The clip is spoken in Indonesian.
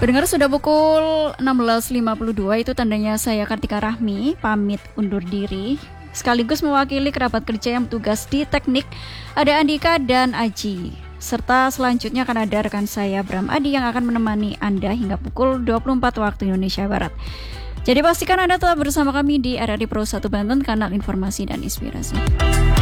Pendengar, sudah pukul 16.52, itu tandanya saya Kartika Rahmi pamit undur diri. Sekaligus mewakili kerabat kerja yang bertugas di teknik, ada Andika dan Aji. Serta selanjutnya akan ada rekan saya Bram Adi yang akan menemani Anda hingga pukul 24 waktu Indonesia Barat. Jadi pastikan Anda tetap bersama kami di RRI Pro 1 Banten, kanal informasi dan inspirasi.